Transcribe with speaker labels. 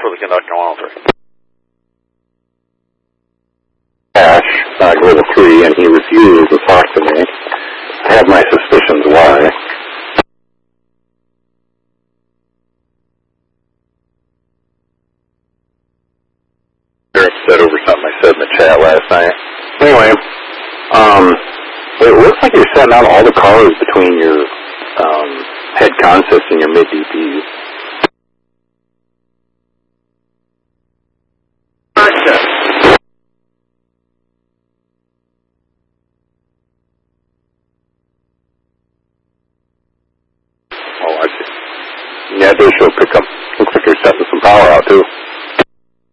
Speaker 1: for the conductor 103.
Speaker 2: Dash, level 3, and he refused to talk to me. I have my suspicions why. They're upset over something I said in the chat last night. Anyway, it looks like you're setting out all the cars between your head concepts and your mid-DPs. Oh, I see. Yeah, they show pickup. Looks like you're setting some power out, too.